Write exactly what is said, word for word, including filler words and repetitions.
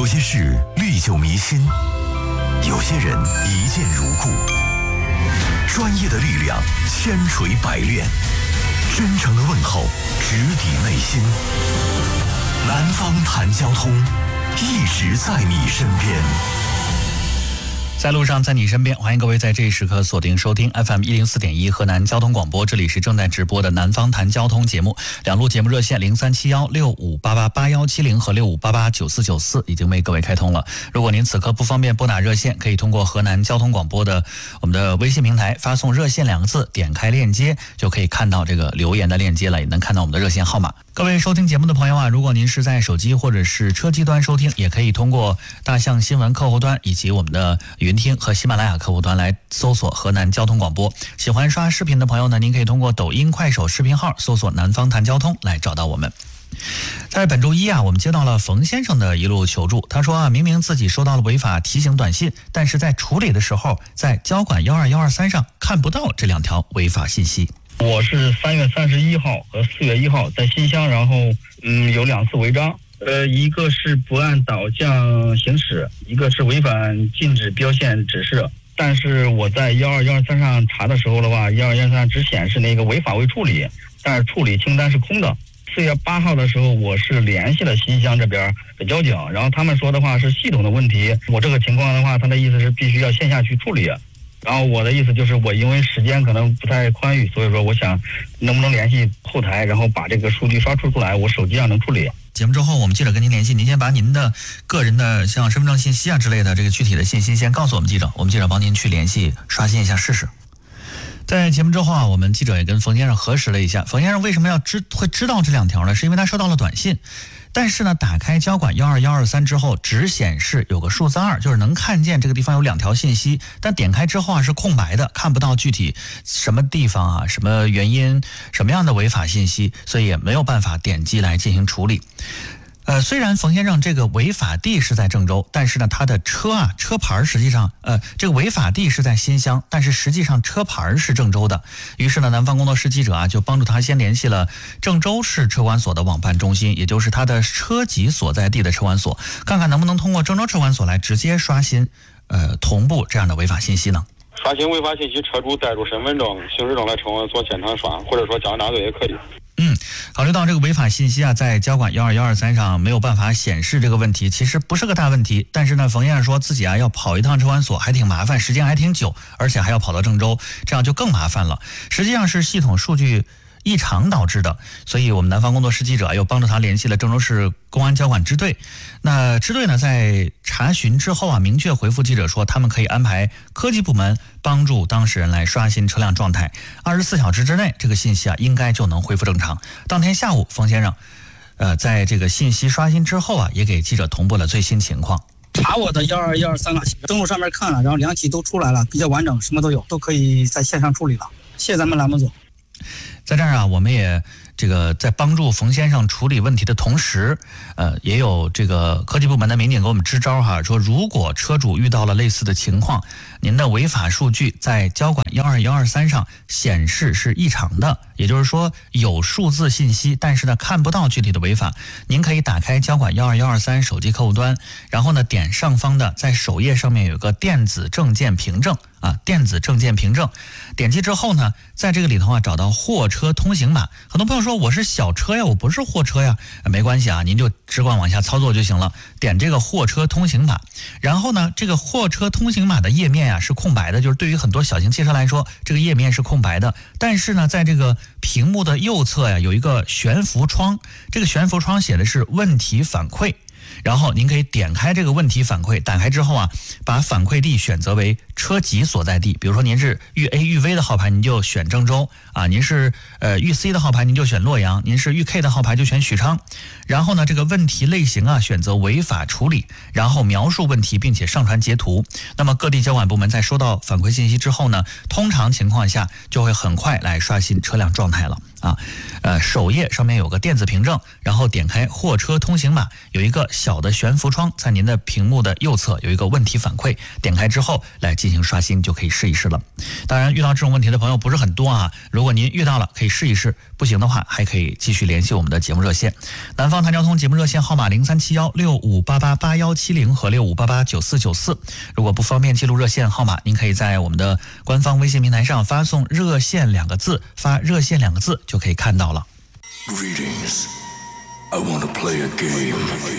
些事历久弥新，有些人一见如故。专业的力量千锤百炼，真诚的问候直抵内心。南方谈交通，一直在你身边。 在路上，在你身边，欢迎各位在这一时刻锁定收听 F M 一零四点一河南交通广播，这里是正在直播的南方谈交通节目。两路节目热线零三七幺六五八八八幺七零和六五八八九四九四已经为各位开通了。如果您此刻不方便拨打热线，可以通过河南交通广播的我们的微信平台发送热线两个字，点开链接就可以看到这个留言的链接了，也能看到我们的热线号码。各位收听节目的朋友啊，如果您是在手机或者是车机端收听，也可以通过大象新闻客户端以及我们的云听和喜马拉雅客户端来搜索河南交通广播。喜欢刷视频的朋友呢，您可以通过抖音、快手视频号搜索南方谈交通来找到我们。在本周一啊，我们接到了冯先生的一路求助。他说啊，明明自己收到了违法提醒短信，但是在处理的时候，在交管一二一二三上看不到这两条违法信息。 我是三月三十一号和四月一号在新乡，然后嗯有两次违章，呃一个是不按导向行驶，一个是违反禁止标线指示。但是我在一二一二三上查的时候的话，一二一二三只显示那个违法未处理，但是处理清单是空的。四月八号的时候，我是联系了新乡这边的交警，然后他们说的话是系统的问题。我这个情况的话，他的意思是必须要线下去处理。然后我的意思就是，我因为时间可能不太宽裕，所以说我想能不能联系后台，然后把这个数据刷出出来，我手机上能处理。 节目之后，我们记者跟您联系，您先把您的个人的像身份证信息啊之类的这个具体的信息先告诉我们记者，我们记者帮您去联系刷新一下试试。在节目之后啊，我们记者也跟冯先生核实了一下，冯先生为什么要知会知道这两条呢？是因为他收到了短信。但是呢，打开交管一二一二三之后，只显示有个数字二，就是能看见这个地方有两条信息，但点开之后啊是空白的，看不到具体什么地方啊、什么原因、什么样的违法信息，所以也没有办法点击来进行处理。呃，虽然冯先生这个违法地是在郑州，但是呢，他的车啊车牌实际上，呃，这个违法地是在新乡，但是实际上车牌是郑州的。于是呢，南方工作室记者啊就帮助他先联系了郑州市车管所的网办中心，也就是他的车籍所在地的车管所，看看能不能通过郑州车管所来直接刷新，呃，同步这样的违法信息呢？ 刷新违法信息，车主带入身份证、行驶证来车管所现场刷，或者说交纳队也可以。 嗯，考虑到这个违法信息啊，在交管一二一二三上没有办法显示这个问题，其实不是个大问题。但是呢，冯先生说自己啊要跑一趟车管所还挺麻烦，时间还挺久，而且还要跑到郑州，这样就更麻烦了。实际上是系统数据异常导致的，所以我们南方工作室记者又帮助他联系了郑州市公安交管支队。那支队呢，在查询之后啊，明确回复记者说，他们可以安排科技部门帮助当事人来刷新车辆状态，二十四小时之内，这个信息啊应该就能恢复正常。当天下午，冯先生，呃，在这个信息刷新之后啊，也给记者同步了最新情况。 查我的一二一二三了，登录上面看了，然后两体都出来了，比较完整，什么都有，都可以在线上处理了。谢谢咱们栏目组。 在这儿啊，我们也这个在帮助冯先生处理问题的同时，呃，也有这个科技部门的民警给我们支招哈，说如果车主遇到了类似的情况，您的违法数据在交管一二一二三上显示是异常的，也就是说有数字信息，但是呢看不到具体的违法，您可以打开交管一二一二三手机客户端，然后呢点上方的在首页上面有个电子证件凭证啊，电子证件凭证，点击之后呢，在这个里头啊找到货车通行码。很多朋友说我是小车呀，我不是货车呀，没关系啊，您就只管往下操作就行了。点这个货车通行码，然后呢，这个货车通行码的页面啊是空白的，就是对于很多小型汽车来说，这个页面是空白的。但是呢，在这个屏幕的右侧呀有一个悬浮窗，这个悬浮窗写的是问题反馈。然后您可以点开这个问题反馈，打开之后啊，把反馈地选择为车籍所在地，比如说您是豫 A 豫 V 的号牌，您就选郑州啊；您是呃豫 C 的号牌，您就选洛阳；您是豫 K 的号牌就选许昌。然后呢，这个问题类型啊，选择违法处理，然后描述问题，并且上传截图。那么各地交管部门在收到反馈信息之后呢，通常情况下就会很快来刷新车辆状态了。 啊，呃，首页上面有个电子凭证，然后点开货车通行码，有一个小的悬浮窗，在您的屏幕的右侧有一个问题反馈，点开之后来进行刷新就可以试一试了。当然，遇到这种问题的朋友不是很多啊，如果您遇到了可以试一试，不行的话还可以继续联系我们的节目热线。南方谈交通节目热线号码零三七幺六五八八八幺七零和六五八八九四九四。如果不方便记录热线号码，您可以在我们的官方微信平台上发送热线两个字，发热线两个字就可以看到了。 Greetings. I want to play a game.